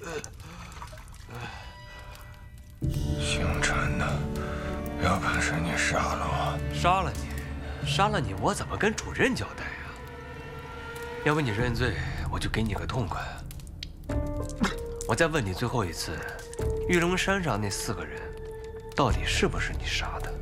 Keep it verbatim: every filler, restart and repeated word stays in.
姓陈的，要敢是你杀了我？ 杀了你，杀了你，我怎么跟主任交代呀？要不你认罪，我就给你个痛快。我再问你最后一次，玉龙山上那四个人，到底是不是你杀的？